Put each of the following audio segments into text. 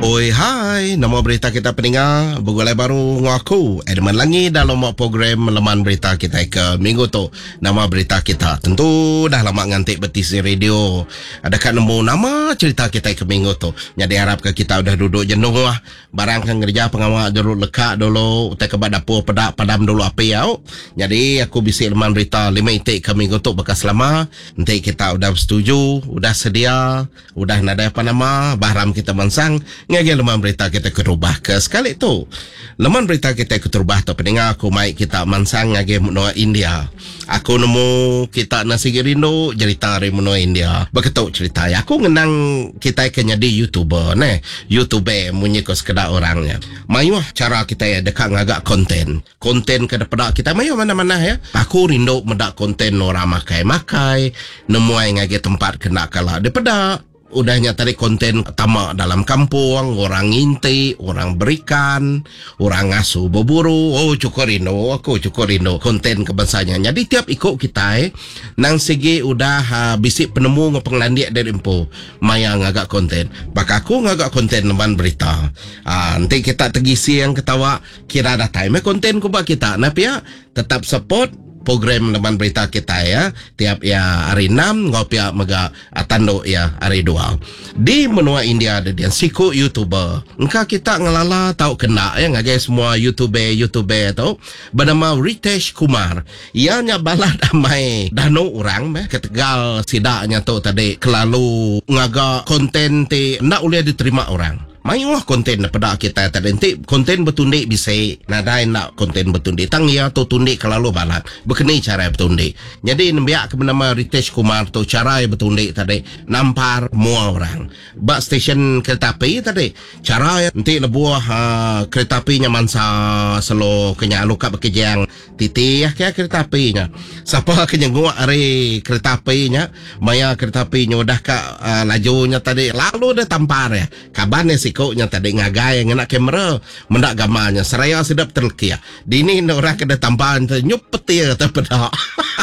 Oi, hai. Nama berita kita pendengar bergulai baru ngaku Edman Langi dalam program Laman Berita kita ke minggu tu. Nama berita kita tentu dah lama ngantik betisi radio. Adakah nemu nama cerita kita ke minggu tu. Jadi harap ke kita udah duduk jenuh lah. Barang kan kerja pengawal jeruk lekat dulu. Utai ke dapur pedak padam dulu api yau. Jadi aku bisik Laman Berita 5 itik ke minggu tu bekas lama. Nanti kita udah setuju, udah sedia, udah nada apa nama, bahram kita mansang. Ngagi laman berita kita kerubah ke sekali tu. Laman berita kita kerubah tu pendengar aku mai kita mansang ngagi menua India. Aku nemu kita nasi gerindo cerita dari menua India. Begitu cerita ya. Aku ngenang kita kena di YouTuber ne. YouTuber munyi ko sekedar orangnya. Mayu cara kita ya dekat ngagak konten. Konten ke depan kita mayu mana-mana ya. Aku rindu mendak konten orang makai-makai. Nemu ai ngagi tempat kena kala depada. Udahnya tadi konten tamak dalam kampung, orang nginti, orang berikan, orang ngasuh berburu. Oh cukurino, aku cukurino konten kebangsanya. Jadi tiap ikut kita nang segi udah bisik penemu ngepenglandiak dari empu maya ngagak konten. Baka aku ngagak konten leman berita. Nanti kita tegisi yang ketawa kira dah time konten kubah kita. Nah ya tetap support program Laman Berita kita ya. Tiap ya hari 6 ngopia mega atando ya hari 2. Di menua India ada dia siku YouTuber. Engkau kita ngelala tahu kena ya ngagai semua YouTuber tu bernama Ritesh Kumar. Ianya balad amai dano orang ke Tegal sidaknya tu tadi kelalu ngaga konten ti nak boleh diterima orang. Mayulah konten pada kita tadi nanti konten bertundik bisa nadai nak konten bertundik tang ya tu tundik kalau balat berkenai cara bertundik. Jadi nampak ke bernama Ritesh Kumar tu cara bertundik tadi nampar semua orang. Bak stesen kereta api tadi cara nanti lebuah kereta apinya mansa selo kenya luka bekejang titi ya kereta apinya. Siapa kenya gua are kereta apinya maya kereta apinya udah ke lajunya tadi lalu dia tampar ya. Kabarnya si nya tadi ngagai ngena kamera mendak gamanya seraya sedap terlekia dini orang kena tambahan nyup petir terpedak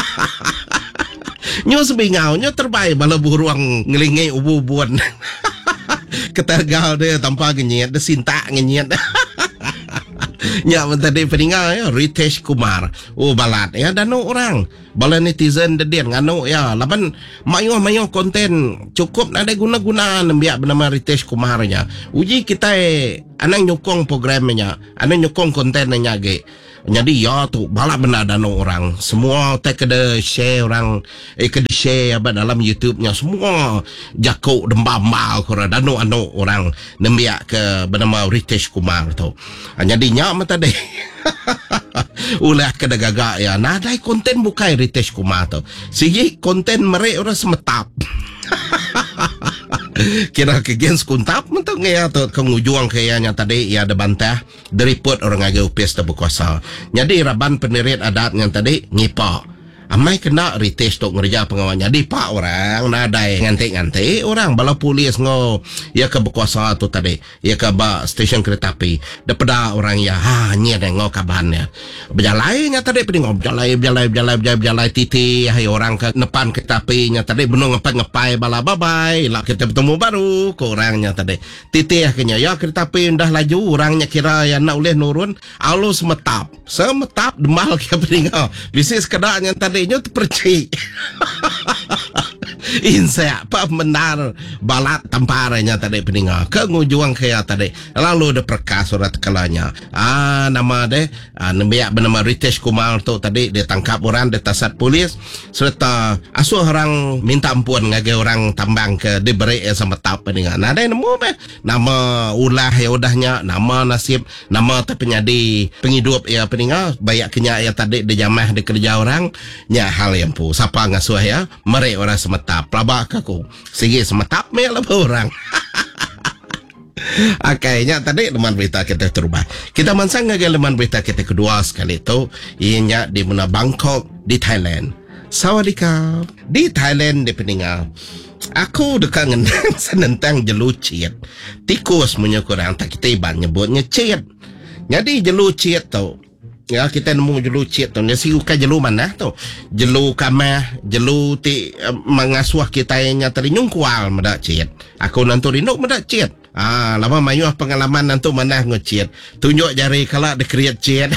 nyu sebingau nyu terbaik bala buruang ngelingai ubu-ubuan ketergal dia tanpa genyet dia sinta genyet nya tadi peninggal ya Ritesh Kumar balat ya dan orang bala netizen dia ngano ya laban mayo konten cukup ada guna-guna biak bernama Ritesh Kumarnya uji kita anang nyokong programnya anang nyokong kontennya ge. Jadi ya tu balak benar dan orang semua tak ada share orang kena share apa dalam YouTube-nya semua jakok dembambal kora dan orang nembiak ke bernama Ritesh Kumar tu. Jadi nyak mata deh. Ulah kena gagak ya. Nadai konten bukai Ritesh Kumar tu. Sigi konten mereka orang semetap. Kira kegens kuntap mentok ngaya tu kengujung kayaknya tadi ya ada bantah dari report orang agak upes berkuasa. Jadi raban pendirian adat yang tadi ngipak. Amai kena Ritesh tu ngerja pengawal. Jadi pak orang nadai ngantik-ngantik orang bala polis ngo ya ke berkuasa tu tadi ya ke ba stesen kereta api daripada orang ya ni ada ngo kabarnya berjalannya tadi peding berjalan titi hai orang ke depan kereta api nya tadi benung ngepai bala bye lah kita bertemu baru ke orangnya tadi titi akhirnya ya kereta api dah laju orangnya kira ya nak boleh nurun alus semetap demal ke peding bisnis kedaknya tadi nyo terpercik insa apa benar balat tamparanya tadi peninggal ke ngujung kaya tadi lalu ada perkas surat kalanya nama deh nembiak bernama Ritesh Kumar tu tadi dia tangkap orang dia tasat polis serta asuh orang minta ampun ngagai orang tambang ke diberi sama tap peninggal ada nemu nama ulah ya udahnya nama nasib nama terpenyadi penghidup ya peninggal banyak kenya ya tadi dia jamah di kerja orang nya hal yang pu siapa ngasuh ya mereka orang semetap pelabak aku segi semetap lah orang. Akainya tadi leman berita kita terubah kita mansang ngagai leman berita kita kedua sekali itu ianya di mana Bangkok di Thailand. Sawadikap di Thailand di peninggal aku dekat ngendang senentang jelucit tikus menyekurang tak kita iban nyebutnya cit jadi jelucit tu ya kita nemu jelu cik tu dia siukan jelu mana tu jelu kamah jelu ti mengasuh kita nya tadi nyungkual medak cik aku nanti rindu medak cik Lama mayuh pengalaman nantu mana ngocet. Tunjuk jari kalau ada create chat.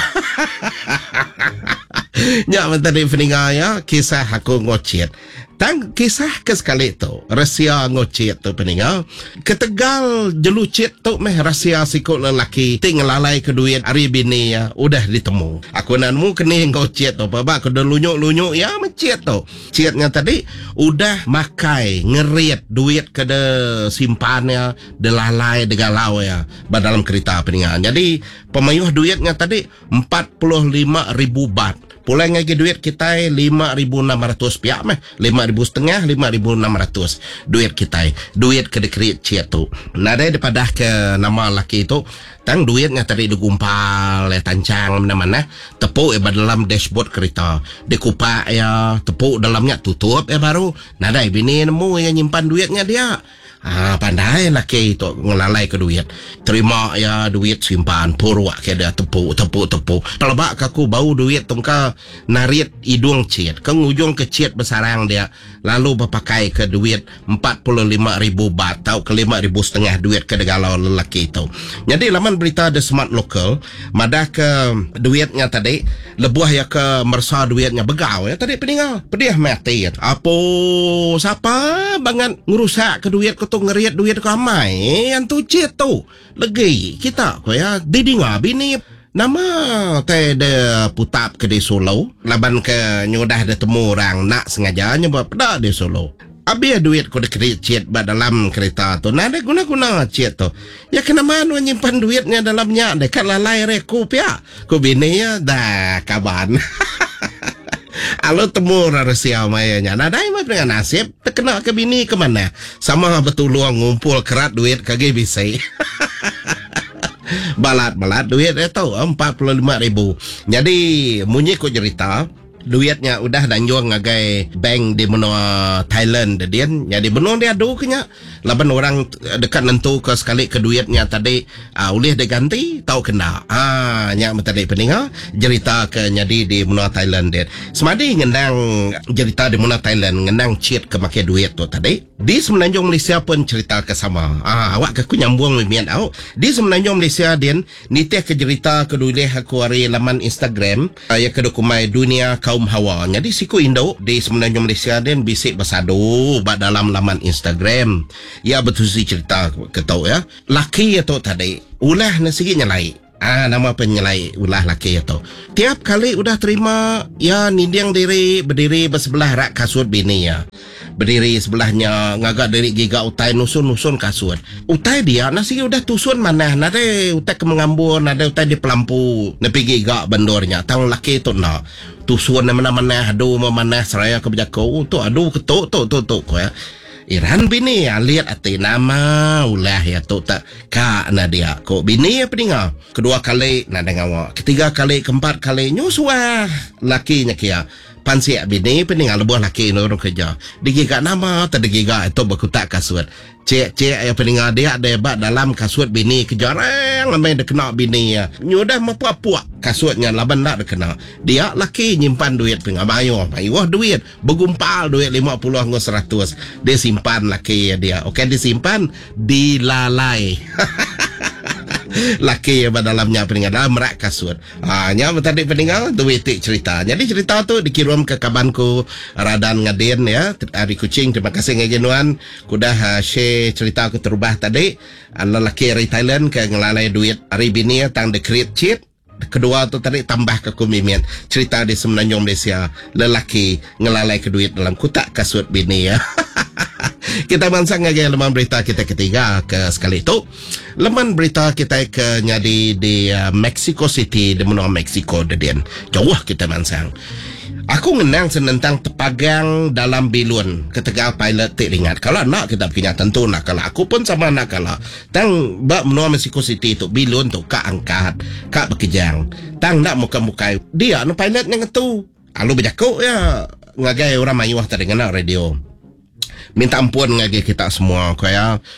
Nyak menteri peninga ya, kisah aku ngocet. Tang kisah ke sekali tu rahsia ngocet tu peninga ketegal jelucit tu meh rahsia sikut lelaki ting lalai ke duit hari bini ya udah ditemu aku nanmu kena ngocet tu baba aku dah lunyuk ya mencet tu cetnya tadi udah makai ngeriat duit ke de simpannya de lalai de galau ya dalam kereta peninga jadi pemayuh duitnya tadi 45,000 baht. Pulai ngagi duit kita 5,600 piak meh 5,500 5,600 duit kita duit ke dekret chat tu nada daripada ke nama laki tu tang duitnya tadi digumpal ya tancang mana-mana tepuk dalam dashboard kereta dikupak ya tepuk dalamnya tutup baru nada bini nemu yang nyimpan duitnya dia pandai laki itu ngelalai ke duit terima ya duit simpan purwak ke dia tepuk pelabak kaku bau duit tungka narit hidung cit ke ngujung ke cit besarang dia lalu berpakai ke duit 45,000 baht tau ke 5,500 duit ke degalau lelaki itu jadi laman berita The Smart Local madah ke duitnya tadi lebuah ya ke mersa duitnya begau ya tadi peninggal pedih mati apa siapa banget ngerusak ke duit ke ngeriat duit ramai yang tu cit tu lagi kita ko ya didinga bini nama teh de putap ke di Solo laban ke nyudah de temu orang nak sengaja nyoba pada di Solo abi duit ko de cit dalam kereta tu nada guna cit tu ya kenapa nu nyimpan duitnya dalamnya dekat lalai rekup ya ko bini ya dah kaban. Alo temu rahsia mayanya nadai mah dengan nasib terkena ke bini ke mana sama betul luang ngumpul kerat duit kage bisa balat duit itu 45,000 jadi munyi ko cerita duitnya udah danjung ngagai bank di benua Thailand dedian jadi benua dia adu kenya laban orang dekat nentu ke sekali ke duitnya tadi ulih diganti tahu kena nya tadi peninga cerita ke jadi di benua Thailand dia semadi ngendang cerita di benua Thailand ngendang cheat ke make duit tu tadi di Semenanjung Malaysia pun cerita ke sama awak aku nyambung mian au di Semenanjung Malaysia dia nitih ke cerita ke duit aku hari laman Instagram ya ke dokumai dunia kaum hawa jadi siku Indo di Semenanjung Malaysia dan bisik bersadu dalam laman Instagram ya betul si cerita ketau ya laki itu tadi ulah nasi nyelai nama penyelai ulah laki itu tiap kali udah terima ya nindiang diri berdiri bersebelah rak kasut bini ya berdiri sebelahnya ngagak dari giga utai nusun kasut utai dia nasi udah tusun mana nada utai ke mengambur nada utai di pelampu nepi giga bandornya tang laki itu nak tusun mana-mana aduh mana seraya ke berjakau tu aduh ketuk tu ko ya Iran bini ya lihat ati nama ulah ya tu tak ka na dia ko bini ya peninga kedua kali na dengawa ketiga kali keempat kali nyusua lakinya kia pansi bini peninga lebuh laki no orang kerja digiga nama terdigiga itu berkutak kasut cek ya peninga dia debat dalam kasut bini kejarang lamai dah kena bini ya nyudah mapuak kasutnya laban nak kena dia laki nyimpan duit peninga bayuh duit bergumpal duit 50 ngos 100 dia simpan laki dia okey disimpan dilalai laki yang dalamnya peningal dalam rak kasut nya tadi peningal tu wetik cerita jadi cerita tu dikirim ke kabanku Radan Ngadin ya Ari Kucing terima kasih ngagenuan kudah share cerita aku terubah tadi lelaki dari Thailand ke ngelalai duit hari bini tang dekret cheat kedua tu tadi tambah ke kumimin cerita di Semenanjung Malaysia lelaki ngelalai ke duit dalam kotak kasut bini ya kita bansang lagi leman berita kita ketiga ke sekali itu leman berita kita ke nyadi di Mexico City di benua Mexico dedian jauh kita bansang aku ngenang senentang tepagang dalam bilun ketika pilot tak ingat kalau nak kita punya tentu nak kalau aku pun sama nak kalau tang bak benua Mexico City tu bilun tu kak angkat kak berkejang tang nak muka-muka dia no pilot yang tu alu berjakuk ya ngagai orang mayuah tadi ngena radio minta ampun ngagi kita semua kaya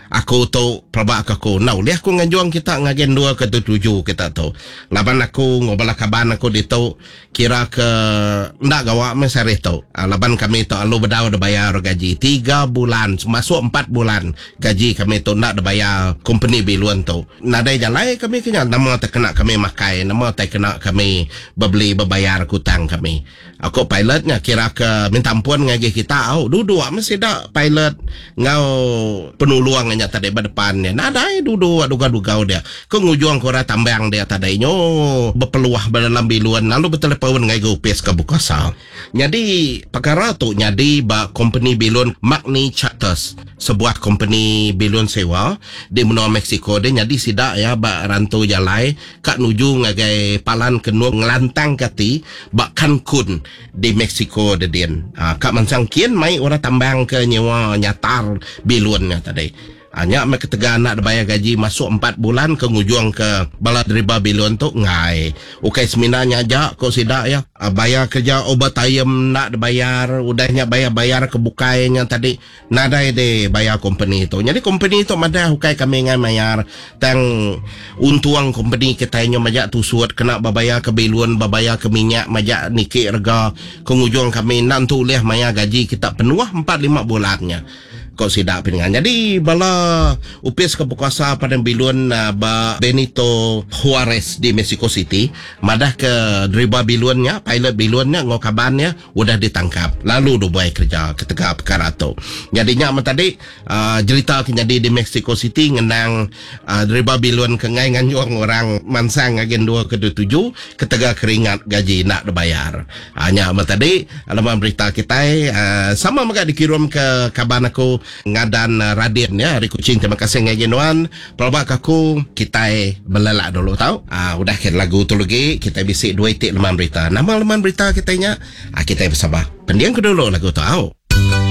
Aku tu pelabak aku. Now, lihat aku ngajuang kita ngagen 2 ke 7 kita tu. Laban aku ngobala kaban aku di tu kira ke ndak gawa mesare tu. Laban kami tu alu bedau dah bayar gaji 3 bulan, masuk 4 bulan gaji kami tu ndak dah bayar company biluan tu. Nadai jalai kami kena nama tak kena kami makai, nama tak kena kami beli berbayar hutang kami. Aku pilotnya kira ke minta ampun ngagi kita. Duduk mesti dak pilot ngau penuluang nya tadi depannya. Nadai duduk duga-duga dia. Ko ngujuang ko ra tambang dia tadi nyo berpeluah dalam biluan lalu betul pawon ngai go pes ka bukasa. Jadi perkara tu jadi ba company biluan Magni Charters, sebuah company biluan sewa di benua Mexico dia jadi sidak ya ba rantau jalai kak nuju ngagai palan kenua ngelantang kati ba Cancun di Mexico de din. Kak mansang kian mai orang tambang ke nyewa nyatar biluannya tadi. Hanya me ketega anak bayar gaji masuk 4 bulan ke ngujung ke balad riba biluan tu ngai. Ukai seminanya aja kok sidak ya. Bayar kerja obat ayam nak bayar, udahnya bayar ke bukainya tadi. Nadai de bayar company itu. Jadi company itu madah ukai kami ngai bayar tang untuang company kita nyo majak tu suat kena bayar ke biluan, bayar ke minyak majak niki harga ke ngujung kami nak tu leh maya gaji kita penuh 4-5 bulannya. Kau sidak pingan. Jadi bala upis ke berkuasa pada biluan ba Benito Juarez di Mexico City, madah ke driver biluannya, pilot biluannya ngokabannya udah ditangkap. Lalu do buat kerja ketika perkara tu. Jadinya tadi cerita jadi di Mexico City ngenang driver biluan kengai nganjuang orang mansang agen 2 ke 7 ketika keringat gaji nak dibayar. Hanya tadi alaman berita kita sama maka dikirim ke kaban aku ngadan Radin ya hari kucing. Terima kasih ngaginuan pelabak aku kita belelak dulu tahu. Udah ke lagu tu lagi kita bisik 2 titik leman berita. Nama leman berita kita nya kita bersabar pendiam ke dulu lagu tahu.